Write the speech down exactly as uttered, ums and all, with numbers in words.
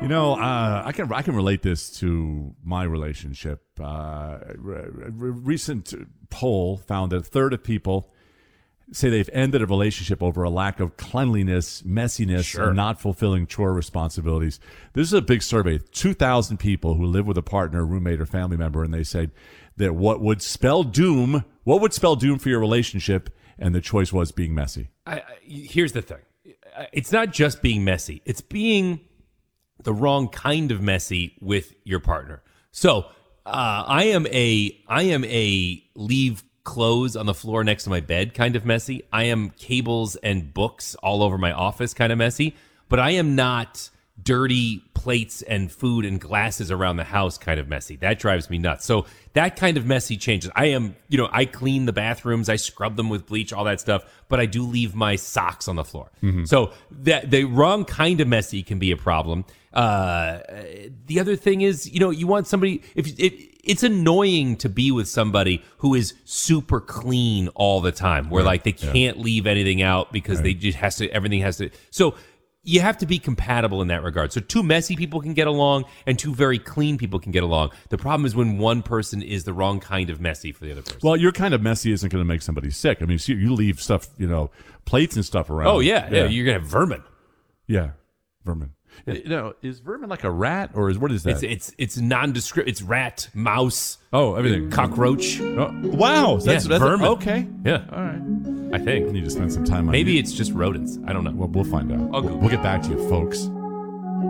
You know, uh, I can I can relate this to my relationship. Uh, re- re- recent poll found that a third of people say they've ended a relationship over a lack of cleanliness, messiness, Sure. and not fulfilling chore responsibilities. This is a big survey. two thousand people who live with a partner, roommate, or family member, and they said that what would spell doom, what would spell doom for your relationship, and the choice was being messy. I, I, here's the thing. It's not just being messy. It's being the wrong kind of messy with your partner. So uh, I am a I am a leave clothes on the floor next to my bed kind of messy. I am cables and books all over my office kind of messy. But I am not dirty plates and food and glasses around the house kind of messy. That drives me nuts. So that kind of messy changes. I am, you know, I clean the bathrooms, I scrub them with bleach, all that stuff, but I do leave my socks on the floor. Mm-hmm. So that the wrong kind of messy can be a problem. Uh, the other thing is, you know, you want somebody, if it, it's annoying to be with somebody who is super clean all the time, where Right. like they can't Yeah. leave anything out because Right. they just has to, everything has to. So you have to be compatible in that regard. So two messy people can get along and two very clean people can get along. The problem is when one person is the wrong kind of messy for the other person. Well, your kind of messy isn't going to make somebody sick. I mean, so you leave stuff, you know, plates and stuff around. oh, yeah, yeah. You're going to have vermin. Yeah, vermin. You know, is vermin like a rat or is what is that? It's it's it's nondescript. It's rat, mouse, oh, everything. cockroach. Oh, wow, that's, Yeah, that's vermin. okay. Yeah, All right. I I think. need to spend some time on Maybe you. it's just rodents. I don't know. Well, we'll find out. I'll We'll, Google. we'll get back to you, folks.